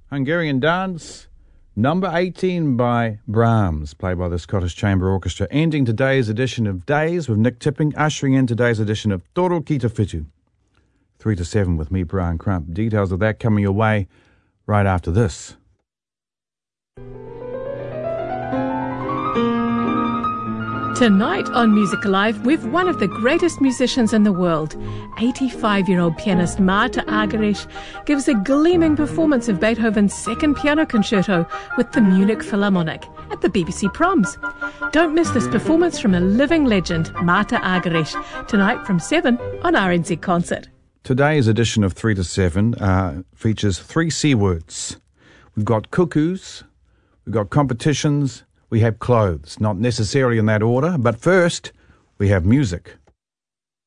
Hungarian Dance, number 18 by Brahms, played by the Scottish Chamber Orchestra, ending today's edition of Days with Nick Tipping, ushering in today's edition of Toro Ki Te Whitu. 3 to 7 with me, Brian Crump. Details of that coming your way right after this. Tonight on Music Alive, we've one of the greatest musicians in the world. 85-year-old pianist Marta Argerich gives a gleaming performance of Beethoven's Second Piano Concerto with the Munich Philharmonic at the BBC Proms. Don't miss this performance from a living legend, Marta Argerich, tonight from 7 on RNZ Concert. Today's edition of 3 to 7 features 3 C words. We've got cuckoos, we've got competitions, we have clothes, not necessarily in that order, but first we have music.